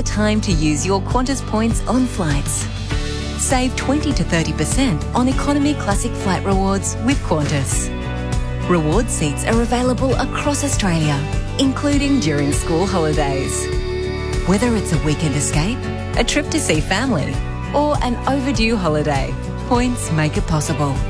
the time to use your Qantas points on flights. Save 20 to 30% on Economy Classic flight rewards with Qantas. Reward seats are available across Australia, including during school holidays. Whether it's a weekend escape, a trip to see family, or an overdue holiday, points make it possible.